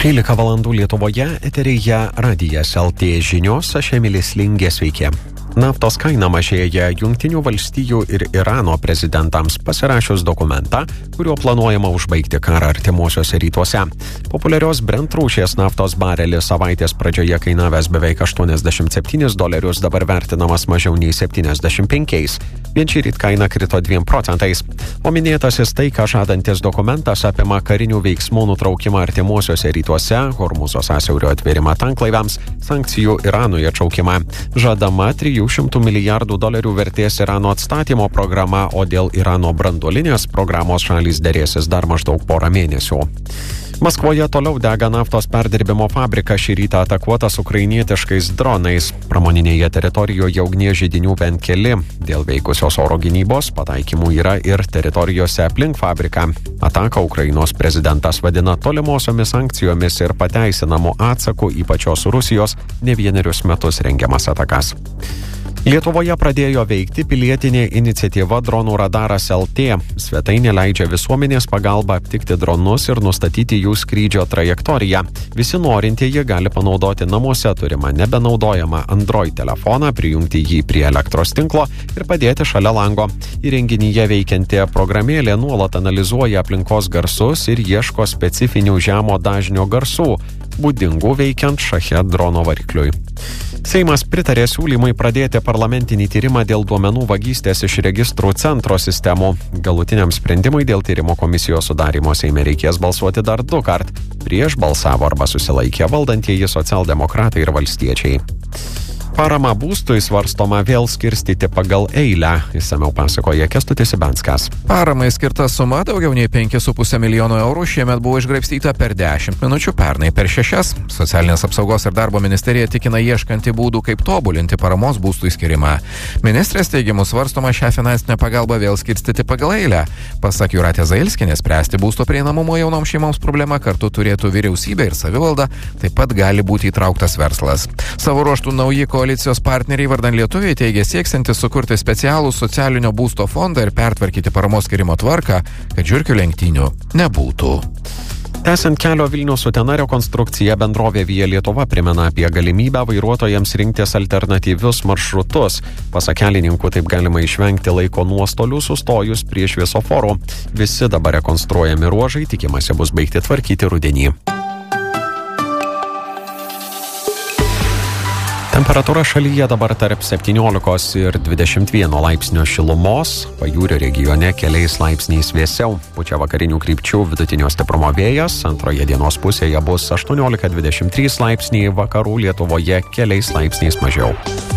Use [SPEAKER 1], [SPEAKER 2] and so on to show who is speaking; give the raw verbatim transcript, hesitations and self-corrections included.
[SPEAKER 1] trylika valandų Lietuvoje, eteryje Radijas L T žinios, aš Emilis Lingė, sveiki. Naftos kaina mažėja Jungtinių valstijų ir Irano prezidentams pasirašius dokumentą, kuriuo planuojama užbaigti karą artimuosiuose rytuose. Populiarios Brent rūšies naftos barelis savaitės pradžioje kainavęs beveik aštuoniasdešimt septynis dolerius, dabar vertinamas mažiau nei septyniasdešimt penkiais. Vien šįryt kaina krito dviem procentais. O minėtasis taika žadantis dokumentas apima karinių veiksmų nutraukimą artimuosiuose rytuose, Hormuzo sąsiaurio atvėrimą tanklaiviams, sankcijų Iranui atšaukimą. Žadama trijų šimtų milijardų dolerių vertės Irano atstatymo programa, o dėl Irano branduolinės programos šalys derėsis dar maždaug porą mėnesių. Maskvoje toliau dega naftos perdirbimo fabrikas, šį rytą atakuotas ukrainietiškais dronais. Pramoninėje teritorijoje ugnies židinių bent keli. Dėl veikusios oro gynybos pataikymų yra ir teritorijose aplink fabriką. Ataką Ukrainos prezidentas vadina tolimosiomis sankcijomis ir pateisinamu atsaku į pačios Rusijos ne vienerius metus rengiamas atakas. Lietuvoje pradėjo veikti pilietinė iniciatyva Dronų radaras L T. Svetainė leidžia visuomenės pagalba aptikti dronus ir nustatyti jų skrydžio trajektoriją. Visi norintieji gali panaudoti namuose turimą nebenaudojamą Android telefoną, prijungti jį prie elektros tinklo ir padėti šalia lango. Įrenginyje veikianti programėlė nuolat analizuoja aplinkos garsus ir ieško specifinių žemo dažnio garsų, būdingų veikiant Shahed drono varikliui. Seimas pritarė siūlymui pradėti parlamentinį tyrimą dėl duomenų vagystės iš registrų centro sistemų. Galutiniam sprendimui dėl tyrimo komisijos sudarymo Seime reikės balsuoti dar du kart. Prieš balsavo arba susilaikė valdantieji socialdemokratai ir valstiečiai. Parama būstui svarstoma vėl skirstyti pagal eilę, išsamiau pasakoja Kęstutis Ibenskas.
[SPEAKER 2] Paramai skirta suma daugiau nei penki su puse milijono eurų šiemet buvo išgraibstyta per dešimt minučių, pernai per šešias. Socialinės apsaugos ir darbo ministerija tikina ieškanti būdų, kaip tobulinti paramos būstui skirimą. Ministrės teigimu svarstoma šią finansinę pagalbą vėl skirstyti pagal eilę. Pasak Jūratės Zailskienės, spręsti būsto prieinamumo jaunoms šeimoms problemą kartu turėtų vyriausybė ir savivalda, taip pat gali būti įtrauktas verslas. Savo ruožtų nauji koalicijos partneriai vardan lietuviai teigia sieksiantis sukurti specialų socialinio būsto fondą ir pertvarkyti paramos skirimo tvarką, kad žiurkių lenktynių nebūtų.
[SPEAKER 1] Tęsiant kelio Vilnius-Utena rekonstrukciją, bendrovė Via Lietuva primena apie galimybę vairuotojams rinktis alternatyvius maršrutus. Pasak kelininkų, taip galima išvengti laiko nuostolių sustojus prie šviesoforų. Visi dabar rekonstruojami ruožai tikimasi bus baigti tvarkyti rudenį. Temperatūra šalyje dabar tarp septyniolikos ir dvidešimt vieno laipsnio šilumos, pajūrio regione keliais laipsniais vėsiau. Pučia vakarinių krypčių vidutinio stiprumo vėjas, antroje dienos pusėje bus aštuoniolika dvidešimt trys laipsniai, vakarų Lietuvoje keliais laipsniais mažiau.